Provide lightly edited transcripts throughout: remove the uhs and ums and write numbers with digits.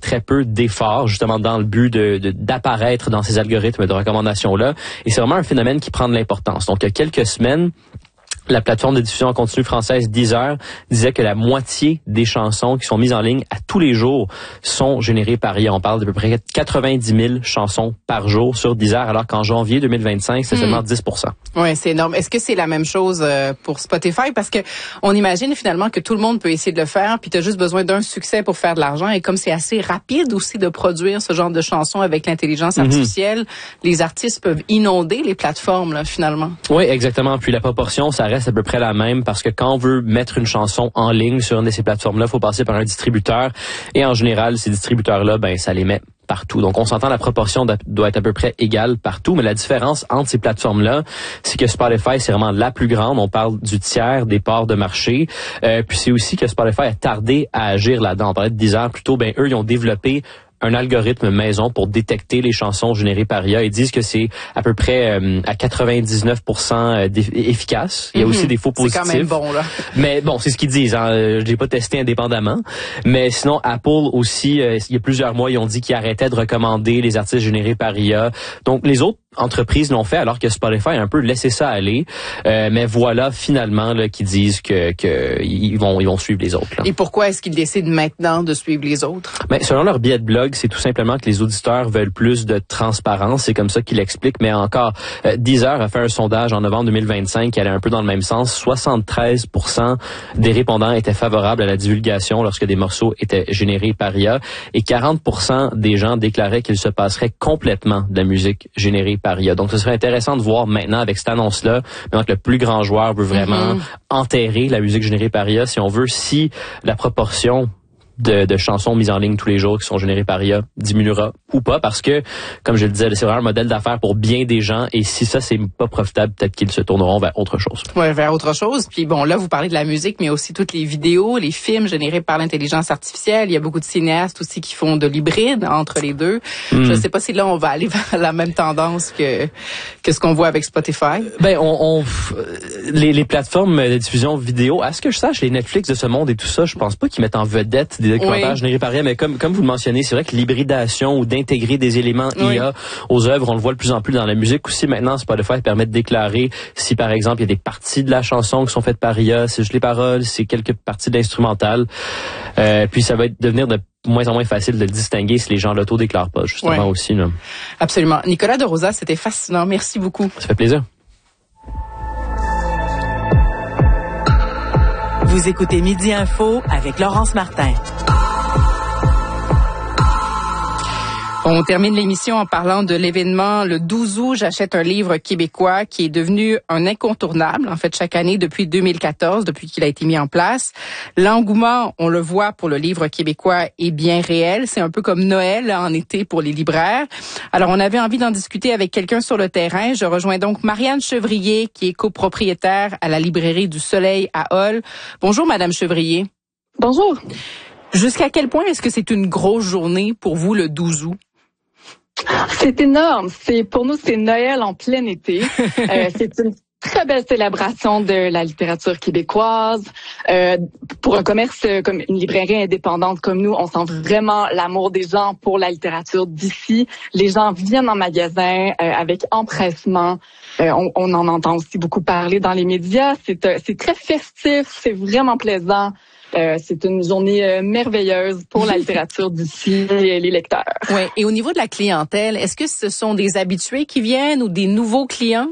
très peu d'efforts, justement dans le but d'apparaître dans ces algorithmes de recommandation-là. Et c'est vraiment un phénomène qui prend de l'importance. Donc, il y a quelques semaines, la plateforme de diffusion en continu française Deezer disait que la moitié des chansons qui sont mises en ligne à tous les jours sont générées par IA. On parle d'à peu près 90 000 chansons par jour sur Deezer, alors qu'en janvier 2025, c'est seulement 10%. Oui, c'est énorme. Est-ce que c'est la même chose pour Spotify? Parce que on imagine finalement que tout le monde peut essayer de le faire, puis tu as juste besoin d'un succès pour faire de l'argent. Et comme c'est assez rapide aussi de produire ce genre de chansons avec l'intelligence artificielle, les artistes peuvent inonder les plateformes, là, finalement. Oui, exactement. Puis la proportion, ça reste à peu près la même, parce que quand on veut mettre une chanson en ligne sur une de ces plateformes-là, il faut passer par un distributeur. Et en général, ces distributeurs-là, ça les met partout. Donc, on s'entend, la proportion doit être à peu près égale partout, mais la différence entre ces plateformes-là, c'est que Spotify, c'est vraiment la plus grande. On parle du tiers des parts de marché. Puis c'est aussi que Spotify a tardé à agir là-dedans. On parlait de Deezer plutôt, eux, ils ont développé un algorithme maison pour détecter les chansons générées par IA. Ils disent que c'est à peu près à 99% efficace. Il y a aussi des faux positifs. C'est quand même bon, là. Mais bon, c'est ce qu'ils disent. Je l'ai pas testé indépendamment. Mais sinon, Apple aussi, il y a plusieurs mois, ils ont dit qu'ils arrêtaient de recommander les artistes générés par IA. Donc, les autres entreprises l'ont fait, alors que Spotify a un peu laissé ça aller. Mais voilà, finalement, là, qu'ils disent que ils vont suivre les autres, là. Et pourquoi est-ce qu'ils décident maintenant de suivre les autres? Selon leur billet de blog, c'est tout simplement que les auditeurs veulent plus de transparence. C'est comme ça qu'ils l'expliquent. Mais encore, Deezer a fait un sondage en novembre 2025 qui allait un peu dans le même sens. 73% des répondants étaient favorables à la divulgation lorsque des morceaux étaient générés par IA. Et 40% des gens déclaraient qu'il se passerait complètement de la musique générée par IA. Donc, ce serait intéressant de voir maintenant avec cette annonce-là, maintenant que le plus grand joueur veut vraiment enterrer la musique générée par IA, si on veut, si la proportion de chansons mises en ligne tous les jours qui sont générées par IA diminuera ou pas, parce que, comme je le disais, c'est vraiment un modèle d'affaires pour bien des gens, et si ça, c'est pas profitable, peut-être qu'ils se tourneront vers autre chose. Ouais, vers autre chose. Puis bon, là, vous parlez de la musique, mais aussi toutes les vidéos, les films générés par l'intelligence artificielle. Il y a beaucoup de cinéastes aussi qui font de l'hybride entre les deux. Je sais pas si là, on va aller vers la même tendance que ce qu'on voit avec Spotify. Les plateformes de diffusion vidéo, à ce que je sache, les Netflix de ce monde et tout ça, je pense pas qu'ils mettent en vedette des documentaires générés par IA, mais comme vous le mentionnez, c'est vrai que l'hybridation ou d'intégrer des éléments IA aux œuvres, on le voit de plus en plus dans la musique aussi. Maintenant, Spotify permet de déclarer si, par exemple, il y a des parties de la chanson qui sont faites par IA, c'est juste les paroles, c'est quelques parties d'instrumental. Puis ça va devenir de moins en moins facile de le distinguer si les gens l'auto-déclarent pas, justement, aussi, là. Absolument. Nicolas de Rosa, c'était fascinant. Merci beaucoup. Ça fait plaisir. Vous écoutez Midi Info avec Laurence Martin. On termine l'émission en parlant de l'événement le 12 août. J'achète un livre québécois qui est devenu un incontournable, en fait, chaque année depuis 2014, depuis qu'il a été mis en place. L'engouement, on le voit pour le livre québécois, est bien réel. C'est un peu comme Noël en été pour les libraires. Alors, on avait envie d'en discuter avec quelqu'un sur le terrain. Je rejoins donc Marianne Chevrier, qui est copropriétaire à la librairie du Soleil à Hull. Bonjour, Madame Chevrier. Bonjour. Jusqu'à quel point est-ce que c'est une grosse journée pour vous le 12 août? C'est énorme. Pour nous, c'est Noël en plein été. C'est une très belle célébration de la littérature québécoise. Pour un commerce comme une librairie indépendante comme nous, on sent vraiment l'amour des gens pour la littérature d'ici. Les gens viennent en magasin avec empressement. On en entend aussi beaucoup parler dans les médias. C'est très festif, c'est vraiment plaisant. C'est une journée merveilleuse pour la littérature d'ici et les lecteurs. Oui. Et au niveau de la clientèle, est-ce que ce sont des habitués qui viennent ou des nouveaux clients?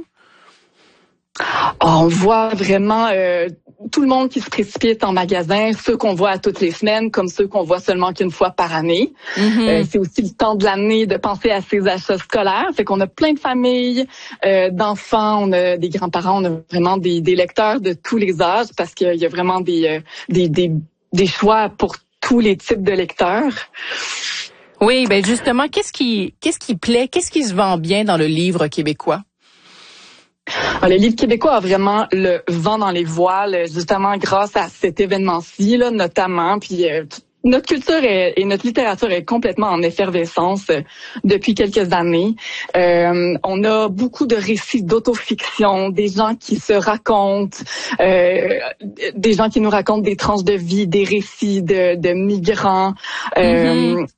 On voit vraiment tout le monde qui se précipite en magasin, ceux qu'on voit toutes les semaines comme ceux qu'on voit seulement qu'une fois par année. C'est aussi le temps de l'année de penser à ses achats scolaires. Fait qu'on a plein de familles, d'enfants, on a des grands-parents, on a vraiment des lecteurs de tous les âges parce qu'il y a vraiment des choix pour tous les types de lecteurs. Oui, ben justement, qu'est-ce qui plaît, qu'est-ce qui se vend bien dans le livre québécois? Le livre québécois a vraiment le vent dans les voiles, justement grâce à cet événement-ci, là, notamment. Puis notre culture et notre littérature est complètement en effervescence depuis quelques années. On a beaucoup de récits d'autofiction, des gens qui se racontent, des gens qui nous racontent des tranches de vie, des récits de migrants.